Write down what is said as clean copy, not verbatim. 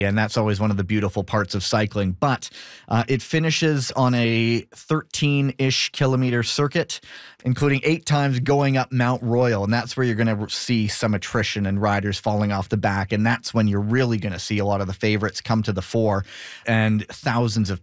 And that's always one of the beautiful parts of cycling. But it finishes on a 13-ish kilometer circuit, including 8 times going up Mount Royal. And that's where you're going to see some attrition and riders falling off the back. And that's when you're really going to see a lot of the favorites come to the fore and thousands of